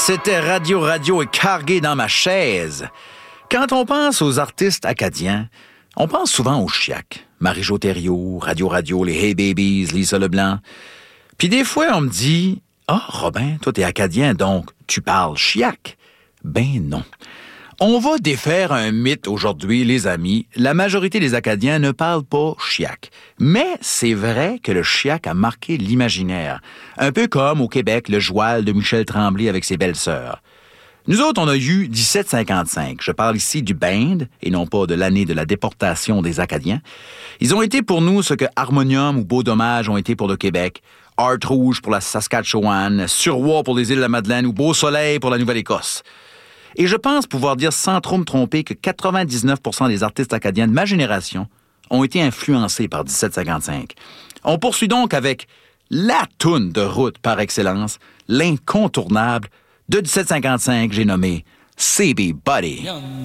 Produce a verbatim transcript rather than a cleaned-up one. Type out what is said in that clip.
c'était Radio Radio et cargué dans ma chaise. Quand on pense aux artistes acadiens, on pense souvent aux chiacs. Marie-Jo Thériault, Radio Radio, les Hey Babies, Lisa Leblanc. Puis des fois, on me dit « Ah, Robin, toi t'es acadien, donc tu parles chiac. » Ben non. On va défaire un mythe aujourd'hui, les amis. La majorité des Acadiens ne parlent pas chiac. Mais c'est vrai que le chiac a marqué l'imaginaire. Un peu comme au Québec, le joual de Michel Tremblay avec ses belles-sœurs. Nous autres, on a eu dix-sept cinquante-cinq. Je parle ici du band, et non pas de l'année de la déportation des Acadiens. Ils ont été pour nous ce que Harmonium ou Beau Dommage ont été pour le Québec, Art Rouge pour la Saskatchewan, Surroi pour les îles de la Madeleine ou Beau Soleil pour la Nouvelle-Écosse. Et je pense pouvoir dire sans trop me tromper que quatre-vingt-dix-neuf pour cent des artistes acadiens de ma génération ont été influencés par dix-sept cinquante-cinq. On poursuit donc avec la toune de route par excellence, l'incontournable de dix-sept cinquante-cinq, j'ai nommé C B Buddy.